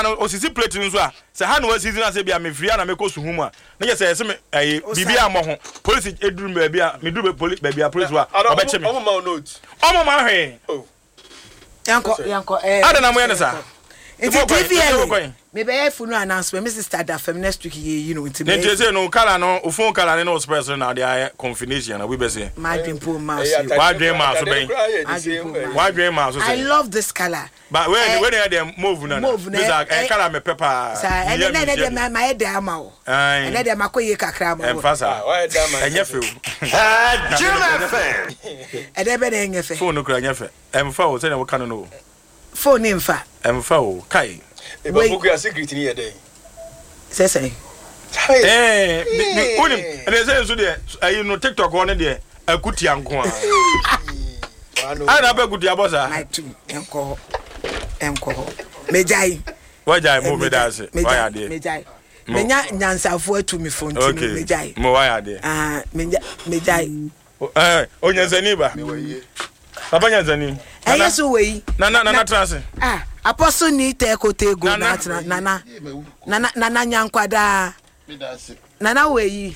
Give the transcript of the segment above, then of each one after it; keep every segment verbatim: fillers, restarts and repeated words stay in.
no osisi plate nso a se ha no season ase bia me free na me ko su hu mu a na je se se me eh bibia mo ho police eduru me bia me duru police bia police wa obeche me omo ma note omo ma hwe oh yanko yanko eh ada na mo ya sa It's T V L. Maybe I have no announcement. Missus Tada from next week, you know. To me, say no color no. O phone color no express now. They are confirmation. We be say. My dream poor mouse. Why dream mouse? Why dream mouse? I love this color. But when when they them move na. Move na. I color me pepper. Sir, and then they my my head am o. And then they makoye kakra mo. Emphasa. Why that man? Enye fe. Ah, Juma fe. And then be enye fe. Phone no kra enye fe. Emfa o say na we kan no. Phone emfa. Emfa o kai. E ba buku ya secret ni e dey. Say say. Eh, onim, and they say so there, you know TikTok one there, akuti anko a. Ah na be akuti abosa. My two enko. Enko. Mejai. Why jai mo me da se? Why are there? Mejai. Menya nyansafo atumi phone to mejai. Mo why are there? Ah, mejai. Eh, onyanzani ba. Papa nyanzani. Eh yeso we. Na na na transe. Ah, apostle ni take go na nana. Nana nana nyankwada. Nana we.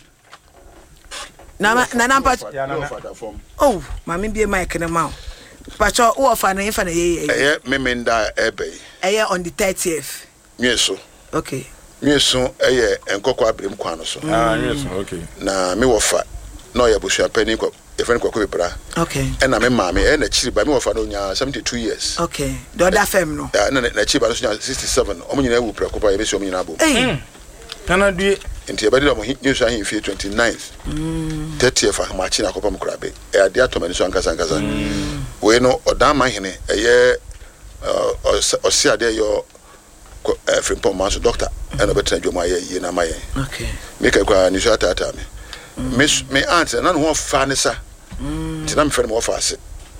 Nana nana pa. Oh, mama be mic na ma. Pacho wo ofa na infa na ye. Eh me me nda ebe. Eh on the thirtieth. Mieso. Okay. Mieso eh enkoko abrem kwa no so. Ah, mieso, okay. Na me wofa no ya busua pani kwa e friend kwa kwebra. Okay. And na me mama e na chiri ba me wofa no nya seventy-two years. Okay. The other fam no. Ya na na chiri ba no nya sixty-seven. Omo nyina ewu prako ba e be so omo nyina abo. Eh. Kana due enti e ba di mo nyesu ahin fi twenty-ninth. Mm. thirtieth fa ma chi na kopa mkrabe. E ade atoma ni so ankasa ankasa. We no odama hene eye osi ade yo from Pomaso doctor and a better job my ye na my okay make a kwa ni so atata me miss me aunt na no fa ne sa ti na me fe mo fa ase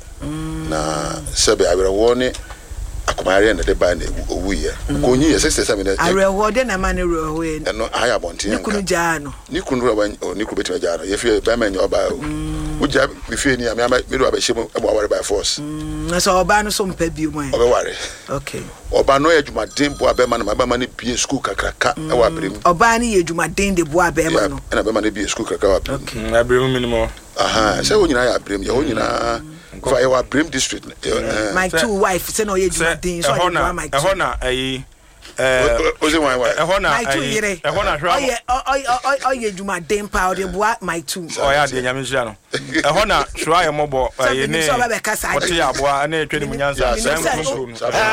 na sebe awere woni akomare na de ba na owu ye ko nyi ye sixty-seven na awere wo de na ma ne ro ho e no aya bonti ni kunu ja no ni kunu ro ba ni kunu betima ja no ye fi ba ma nya oba o uja mi fi ni am me ro ba shemu e mo aware by force na so oba no so mpa bi mo oba ware okay oba no ye jumaden bo abema na ba ma ne bie school kakraka e wa brem oba ni ye jumaden de bo abema no na ba ma ne bie school kakraka wa brem okay abrem minimo aha se wo nyina ya brem ye wo nyina for your Brim district my two wife say no ye jumaden so my two eh hona eh eh oze why why eh hona my two yere eh hona hwa oye oye oye jumaden pa de bo my two oh ya de nyame hia no eh hona hwa ye mobo eh ne oti ya boa na etwe ni munyansa sam kumpuru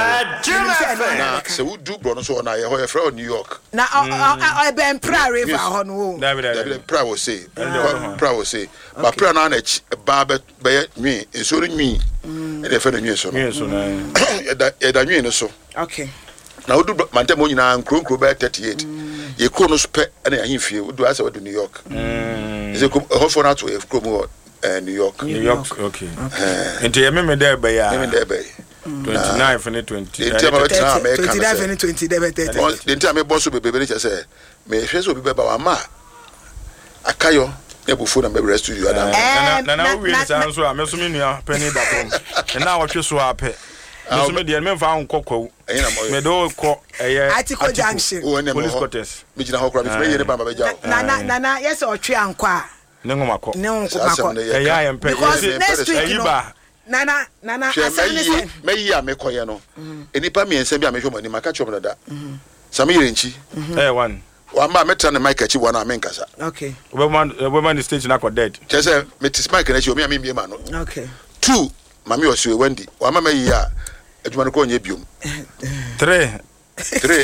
na se wo du bro no so na ye ho ye fra New York na o ben pra river ho no David pra wo say pra wo say ba pra na na ba be nwi so nwi e de fa nwi so nwi so na e da nwi no so okay na wodu mantem onyina nkro nkro ba thirty-eight ye kro no spe na yahin fie wodu asa wodu New York mm is ko hofo na to e kro mu New York New York okay enti ye meme there be ya meme there be twenty-nine for twenty twenty-nine for twenty there thirty the time me boss be be be say me hwe so be be ba wa ma akayo e bu phone na be studio adam na na we ni san so a me so me nua penny da tom na wo hwe so ape so me de me fa nkokwa me do ko eye Atiko Junction police quarters me gina ho kra me free ye ne ba ba ja na na na na yes o twe ankwa ne ngomako ne ngomako eye ya mpe next week yiba nana nana asem me yi a me koye no enipa me ense bi a me hwo mani maka chom no da sam yire nchi eh one wa ma metra ne mic achi wona me nkasa okay woman woman stage na ko dead chese me tis mic na chi o me am bi ma no okay two mami osi Wendy wa ma me yi a adwuma no ko nye biom three three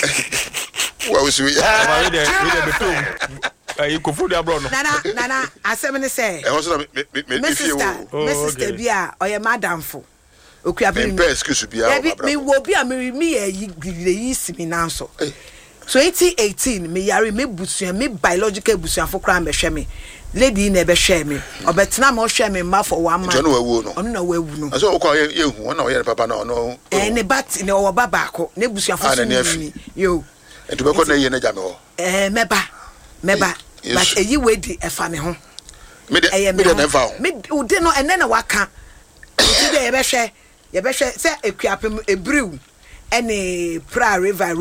wa osi we we dey we dey betum eh ko fu dia bro no nana nana asem ne say e ho so na me me me fie wo me sister bia oye madamfo okua bi me excuse bia o me wo bia me me yi simi nanso twenty eighteen me yare me busua me biological busua fo kra me hwe me lady na be hwe me obetena ma hwe me ma for one month no wawu no ono na wawu no aso ko ye hu ona o ye papa na ono eh ne bat ne o baba ko ne busua fo so ni yo enti be ko na ye na ja me ho eh meba meba but eyi wedi e fa me ho me de me de never ho me u de no ene na waka ti de ye be hwe ye be hwe se ekuapem ebriw ene pra river